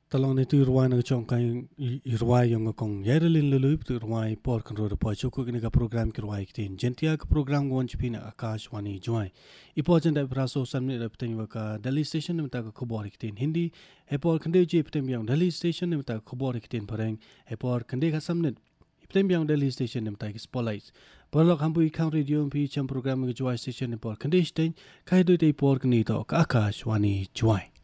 talong ni tu ruai na chong kai ruai yung kong yerelin lulup tu ruai por kan ro po chuku ni ka program ki ruai kitin jentia ka program gon chpina Akashwani juai ipo chen da praso samne da pten ka Delhi station ni ta ka khobor kitin hindi epor khande je pten yang Delhi station ni ta khobor kitin pareng epor khande ka samne pten yang Delhi station ni ta ki spotlight Porlok hampu ikang radio mpi cham program ki juai station ni por khande stain kai do te por ni to ka Akashwani juai